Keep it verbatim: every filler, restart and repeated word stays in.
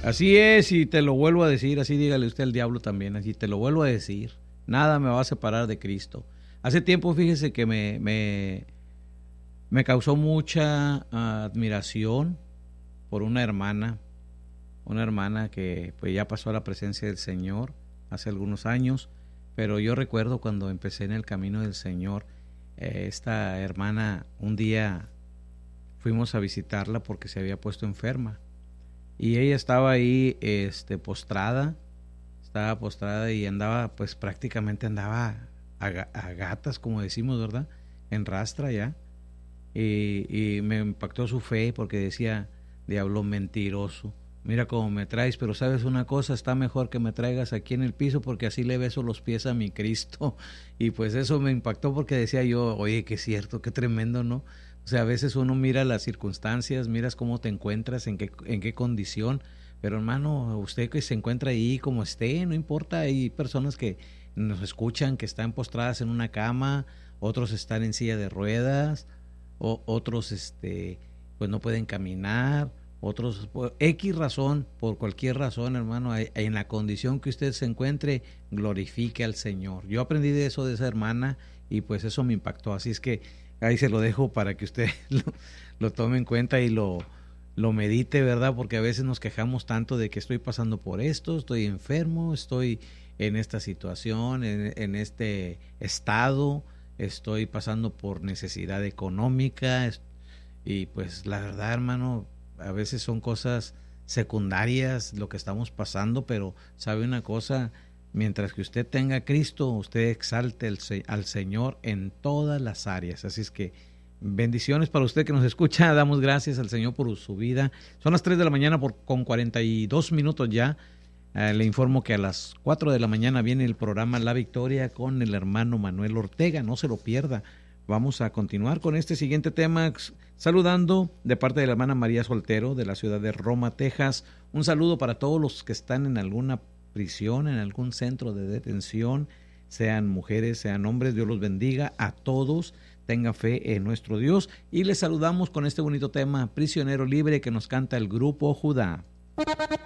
Así es, y te lo vuelvo a decir, así dígale usted al diablo también, así te lo vuelvo a decir, nada me va a separar de Cristo. Hace tiempo, fíjese que me, me, me causó mucha uh, admiración por una hermana, una hermana que pues ya pasó a la presencia del Señor hace algunos años, pero yo recuerdo cuando empecé en el camino del Señor, eh, esta hermana, un día fuimos a visitarla porque se había puesto enferma. Y ella estaba ahí este, postrada, estaba postrada y andaba, pues prácticamente andaba a, a gatas, como decimos, ¿verdad? En rastra ya. Y, y me impactó su fe porque decía, diablo mentiroso, mira cómo me traes, pero sabes una cosa, está mejor que me traigas aquí en el piso porque así le beso los pies a mi Cristo. Y pues eso me impactó porque decía yo, oye, qué cierto, qué tremendo, ¿no? O sea, a veces uno mira las circunstancias, miras cómo te encuentras, en qué, en qué condición, pero hermano, usted que se encuentra ahí como esté, no importa, hay personas que nos escuchan, que están postradas en una cama, otros están en silla de ruedas, o, otros este, pues no pueden caminar, otros por X razón, por cualquier razón, hermano, en la condición que usted se encuentre, glorifique al Señor. Yo aprendí de eso de esa hermana y pues eso me impactó, así es que ahí se lo dejo para que usted lo, lo tome en cuenta y lo, lo medite, ¿verdad? Porque a veces nos quejamos tanto de que estoy pasando por esto, estoy enfermo, estoy en esta situación, en, en este estado, estoy pasando por necesidad económica, y pues la verdad, hermano, a veces son cosas secundarias lo que estamos pasando, pero sabe una cosa, mientras que usted tenga a Cristo, usted exalte el, al Señor en todas las áreas. Así es que bendiciones para usted que nos escucha. Damos gracias al Señor por su vida. Son las tres de la mañana por, con cuarenta y dos minutos ya. Eh, le informo que a las cuatro de la mañana viene el programa La Victoria con el hermano Manuel Ortega. No se lo pierda. Vamos a continuar con este siguiente tema, saludando de parte de la hermana María Soltero de la ciudad de Roma, Texas. Un saludo para todos los que están en alguna prisión, en algún centro de detención, sean mujeres, sean hombres. Dios los bendiga a todos, tenga fe en nuestro Dios, y les saludamos con este bonito tema, Prisionero Libre, que nos canta el grupo Judá.